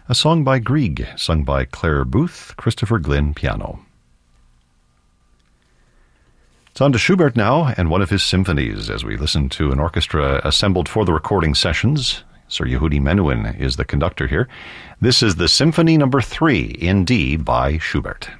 a song by Grieg, sung by Claire Booth, Christopher Glynn piano. It's on to Schubert now, and one of his symphonies, as we listen to an orchestra assembled for the recording sessions. Sir Yehudi Menuhin is the conductor here. This is the Symphony No. 3 in D by Schubert.